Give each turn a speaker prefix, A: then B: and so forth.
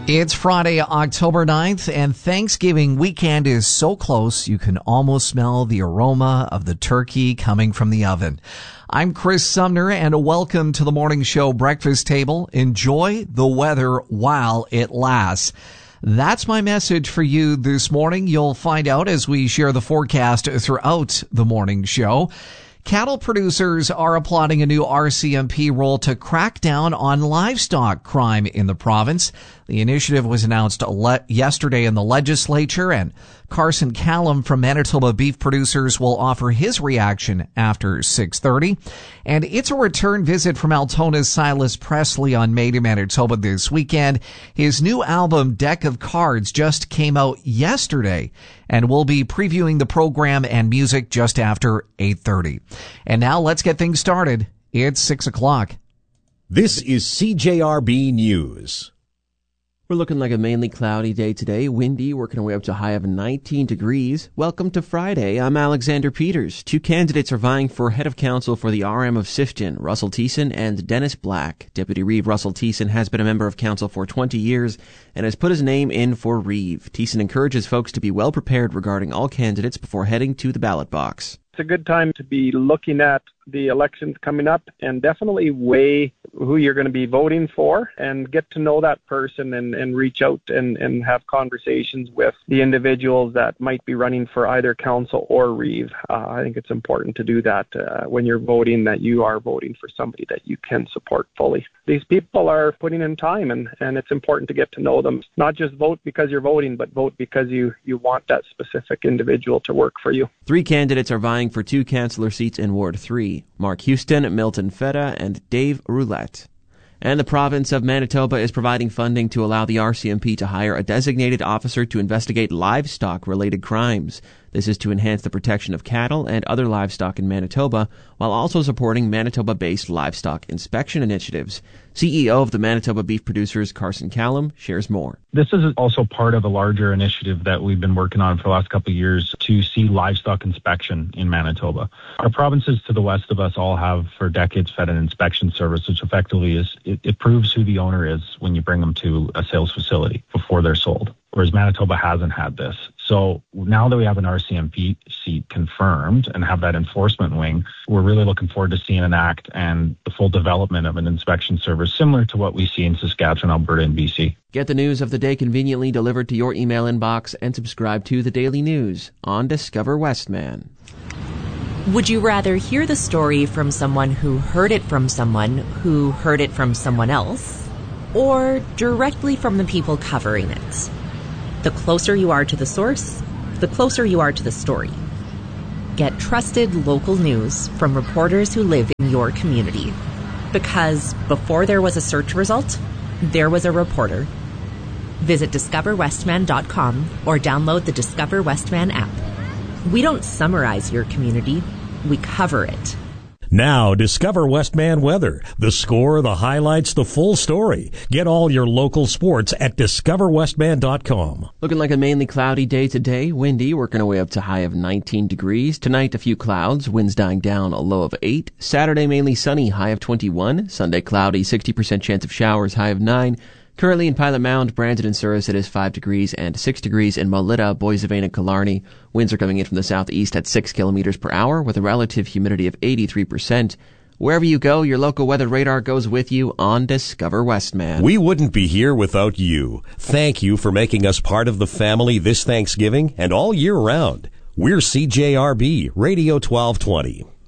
A: It's Friday, October 9th, and Thanksgiving weekend is so close you can almost smell the aroma of the turkey coming from the oven. I'm Chris Sumner, and welcome to the Morning Show Breakfast Table. Enjoy the weather while it lasts. That's my message for you this morning. You'll find out as we share the forecast throughout the morning show. Cattle producers are applauding a new RCMP role to crack down on livestock crime in the province. The initiative was announced yesterday in the legislature, and Carson Callum from Manitoba Beef Producers will offer his reaction after 6:30. And it's a return visit from Altona's Silas Presley on Made in Manitoba this weekend. His new album, Deck of Cards, just came out yesterday, and we'll be previewing the program and music just after 8:30. And now let's get things started. It's 6 o'clock.
B: This is CJRB News.
C: We're looking like a mainly cloudy day today, windy, working our way up to a high of 19 degrees. Welcome to Friday. I'm Alexander Peters. Two candidates are vying for head of council for the RM of Sifton, Russell Thiessen and Dennis Black. Deputy Reeve Russell Thiessen has been a member of council for 20 years and has put his name in for Reeve. Thiessen encourages folks to be well prepared regarding all candidates before heading to the ballot box.
D: It's a good time to be looking at the elections coming up and definitely weigh who you're going to be voting for and get to know that person and reach out and have conversations with the individuals that might be running for either council or Reeve. I think it's important to do that when you're voting, that you are voting for somebody that you can support fully. These people are putting in time and it's important to get to know them. Not just vote because you're voting, but vote because you want that specific individual to work for you.
C: Three candidates are vying for two councillor seats in Ward 3. Mark Houston, Milton Feta, and Dave Roulette. And the province of Manitoba is providing funding to allow the RCMP to hire a designated officer to investigate livestock-related crimes. This is to enhance the protection of cattle and other livestock in Manitoba, while also supporting Manitoba-based livestock inspection initiatives. CEO of the Manitoba Beef Producers, Carson Callum, shares more.
E: This is also part of a larger initiative that we've been working on for the last couple of years to see livestock inspection in Manitoba. Our provinces to the west of us all have for decades fed an inspection service, which effectively is it proves who the owner is when you bring them to a sales facility before they're sold, whereas Manitoba hasn't had this. So now that we have an RCMP seat confirmed and have that enforcement wing, we're really looking forward to seeing an act and the full development of an inspection service similar to what we see in Saskatchewan, Alberta, and BC.
C: Get the news of the day conveniently delivered to your email inbox and subscribe to the Daily News on Discover Westman.
F: Would you rather hear the story from someone who heard it from someone who heard it from someone else, or directly from the people covering it? The closer you are to the source, the closer you are to the story. Get trusted local news from reporters who live in your community. Because before there was a search result, there was a reporter. Visit discoverwestman.com or download the Discover Westman app. We don't summarize your community, we cover it.
B: Now, Discover Westman weather. The score, the highlights, the full story. Get all your local sports at discoverwestman.com.
C: Looking like a mainly cloudy day today. Windy, working our way up to a high of 19 degrees. Tonight, a few clouds. Winds dying down, a low of 8. Saturday, mainly sunny, high of 21. Sunday, cloudy, 60% chance of showers, high of 9. Currently in Pilot Mound, Brandon and Souris, it is 5 degrees and 6 degrees in Melita, Boissevain and Killarney. Winds are coming in from the southeast at 6 kilometers per hour with a relative humidity of 83%. Wherever you go, your local weather radar goes with you on Discover Westman.
B: We wouldn't be here without you. Thank you for making us part of the family this Thanksgiving and all year round. We're CJRB Radio 1220.